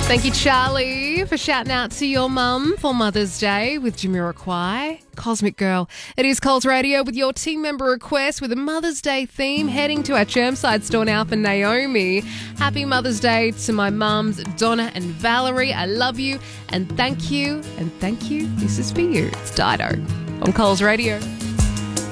Thank you, Charlie, for shouting out to your mum for Mother's Day with Jamiroquai. Cosmic Girl. It is Coles Radio with your team member request with a Mother's Day theme, heading to our Chermside store now for Naomi. Happy Mother's Day to my mums, Donna and Valerie. I love you and thank you. And thank you. This is for you. It's Dido on Coles Radio.